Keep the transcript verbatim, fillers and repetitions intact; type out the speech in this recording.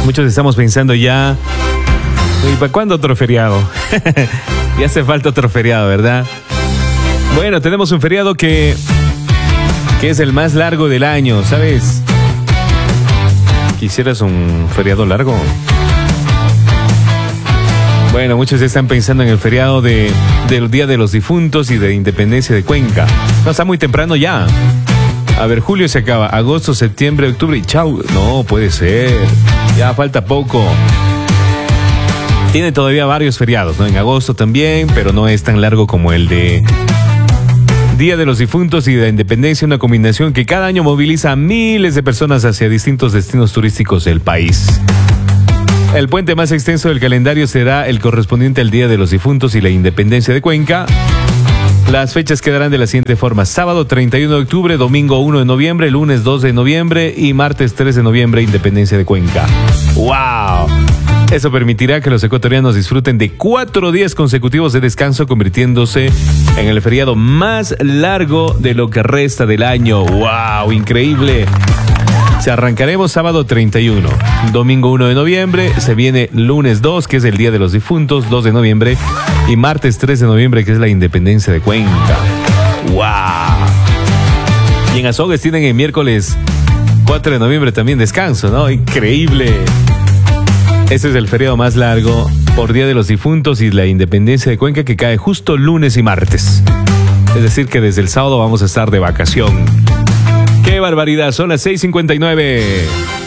Muchos estamos pensando ya, ¿y para cuándo otro feriado? Ya hace falta otro feriado, ¿verdad? Bueno, tenemos un feriado que, que es el más largo del año, ¿sabes? ¿Quisieras un feriado largo? Bueno, muchos están pensando en el feriado de, del Día de los Difuntos y de Independencia de Cuenca. No, está muy temprano ya. A ver, julio se acaba, agosto, septiembre, octubre y chau. No, puede ser. Ya falta poco. Tiene todavía varios feriados, ¿no? En agosto también, pero no es tan largo como el de Día de los Difuntos y de la Independencia, una combinación que cada año moviliza a miles de personas hacia distintos destinos turísticos del país. El puente más extenso del calendario será el correspondiente al Día de los Difuntos y la Independencia de Cuenca. Las fechas quedarán de la siguiente forma: sábado treinta y uno de octubre, domingo uno de noviembre, lunes dos de noviembre y martes tres de noviembre, Independencia de Cuenca. ¡Wow! Eso permitirá que los ecuatorianos disfruten de cuatro días consecutivos de descanso, convirtiéndose en el feriado más largo de lo que resta del año. ¡Wow! ¡Increíble! Se arrancaremos sábado treinta y uno, domingo uno de noviembre, se viene lunes dos, que es el Día de los Difuntos, dos de noviembre, y martes tres de noviembre, que es la Independencia de Cuenca. ¡Wow! Y en Azogues tienen el miércoles cuatro de noviembre también descanso, ¿no? ¡Increíble! Este es el feriado más largo por Día de los Difuntos y la Independencia de Cuenca, que cae justo lunes y martes. Es decir, que desde el sábado vamos a estar de vacación. ¡Qué barbaridad! Son las seis cincuenta y nueve.